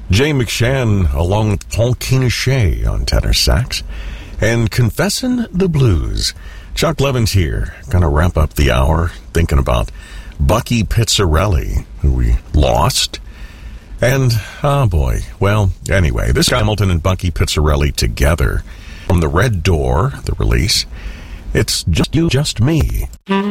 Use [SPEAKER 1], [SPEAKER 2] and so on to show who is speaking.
[SPEAKER 1] Jay McShann along with Paul Keenan on tenor sax and Confessin' the Blues. Chuck Levin's here. Gonna wrap up the hour thinking about Bucky Pizzarelli, who we lost. And, oh boy, well, anyway, this Hamilton and Bucky Pizzarelli together from the Red Door, the release. It's Just You, Just Me.